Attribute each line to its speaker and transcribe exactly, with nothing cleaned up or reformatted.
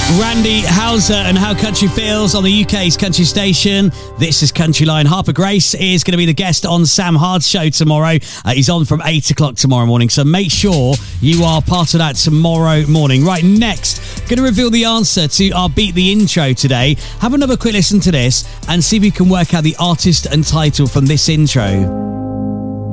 Speaker 1: Randy Houser and How Country Feels on the U K's country station. This is Country Line. Harper Grace is going to be the guest on Sam Hard's show tomorrow. Uh, he's on from eight o'clock tomorrow morning, so make sure you are part of that tomorrow morning. Right, next, going to reveal the answer to our Beat the Intro today. Have another quick listen to this and see if you can work out the artist and title from this intro.